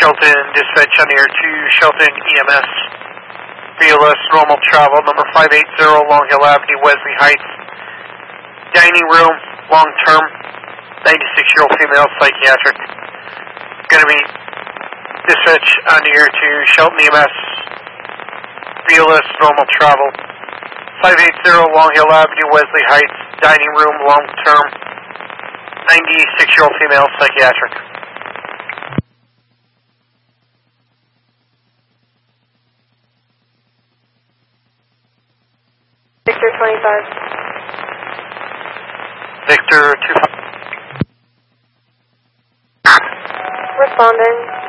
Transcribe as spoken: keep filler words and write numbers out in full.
Shelton, dispatch on air to Shelton E M S. B L S normal travel, number five eight zero Long Hill Avenue, Wesley Heights. Dining room, long term, ninety-six-year-old female, psychiatric. Going to be dispatch on air to Shelton E M S. B L S normal travel, five eight zero Long Hill Avenue, Wesley Heights. Dining room, long term, ninety-six-year-old female, psychiatric. Victor twenty-five. Victor two five. Responding.